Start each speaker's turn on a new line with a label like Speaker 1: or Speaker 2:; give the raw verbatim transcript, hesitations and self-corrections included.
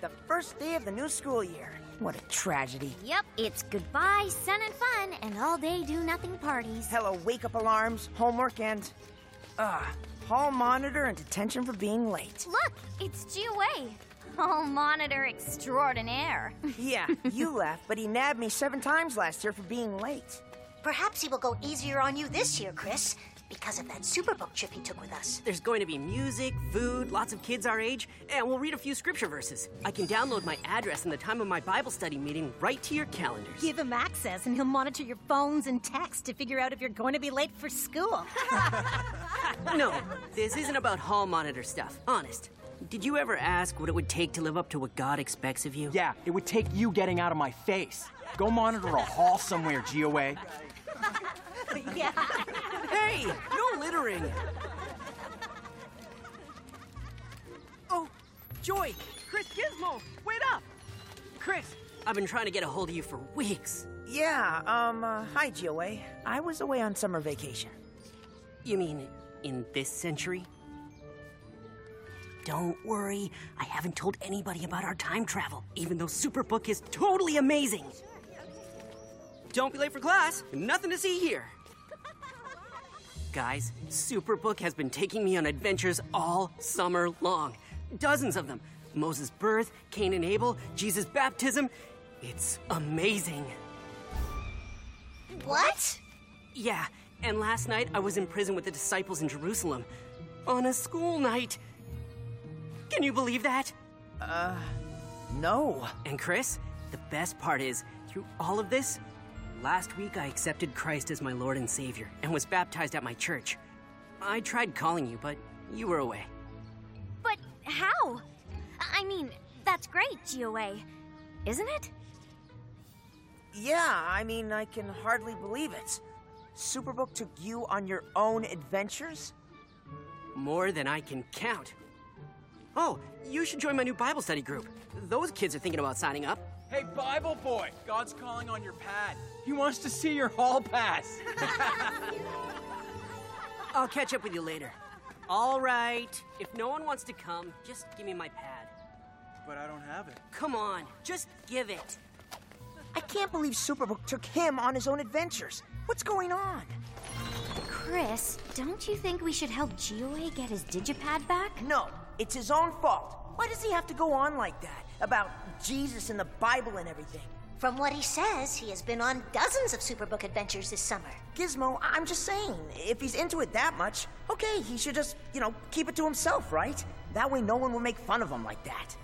Speaker 1: the first day of the new school year. What a tragedy.
Speaker 2: Yep, it's goodbye, sun and fun, and all-day do-nothing parties.
Speaker 1: Hello, wake-up alarms, homework, and... Uh, hall monitor and detention for being late.
Speaker 2: Look, it's G O A. Hall monitor extraordinaire.
Speaker 1: Yeah, you left, but he nabbed me seven times last year for being late.
Speaker 3: Perhaps he will go easier on you this year, Chris, because of that Superbook trip he took with us.
Speaker 4: There's going to be music, food, lots of kids our age, and we'll read a few scripture verses. I can download my address and the time of my Bible study meeting right to your calendars.
Speaker 5: Give him access and he'll monitor your phones and texts to figure out if you're going to be late for school.
Speaker 4: No, this isn't about hall monitor stuff, honest. Did you ever ask what it would take to live up to what God expects of you?
Speaker 6: Yeah, it would take you getting out of my face. Go monitor a hall somewhere, G O A.
Speaker 5: Yeah.
Speaker 4: Hey, no littering! Oh, Joy! Chris Gizmo! Wait up! Chris, I've been trying to get a hold of you for weeks.
Speaker 1: Yeah, um, uh, hi, G O A. I was away on summer vacation.
Speaker 4: You mean in this century? Don't worry, I haven't told anybody about our time travel, even though Superbook is totally amazing. Don't be late for class. Nothing to see here. Guys, Superbook has been taking me on adventures all summer long. Dozens of them. Moses' birth, Cain and Abel, Jesus' baptism. It's amazing.
Speaker 3: What?
Speaker 4: Yeah, and last night I was in prison with the disciples in Jerusalem. On a school night. Can you believe that?
Speaker 1: Uh, no.
Speaker 4: And Chris, the best part is, through all of this, last week I accepted Christ as my Lord and Savior and was baptized at my church. I tried calling you, but you were away.
Speaker 2: But how? I mean, that's great, G O A. Isn't it?
Speaker 1: Yeah, I mean, I can hardly believe it. Superbook took you on your own adventures?
Speaker 4: More than I can count. Oh, you should join my new Bible study group. Those kids are thinking about signing up.
Speaker 6: Hey, Bible boy, God's calling on your pad. He wants to see your hall pass.
Speaker 4: I'll catch up with you later. All right, if no one wants to come, just give me my pad.
Speaker 6: But I don't have it.
Speaker 4: Come on, just give it.
Speaker 1: I can't believe Superbook took him on his own adventures. What's going on?
Speaker 2: Chris, don't you think we should help G O A get his digipad back?
Speaker 1: No, it's his own fault. Why does he have to go on like that? About Jesus and the Bible and everything?
Speaker 3: From what he says, he has been on dozens of Superbook adventures this summer.
Speaker 1: Gizmo, I- I'm just saying, if he's into it that much, okay, he should just, you know, keep it to himself, right? That way no one will make fun of him like that.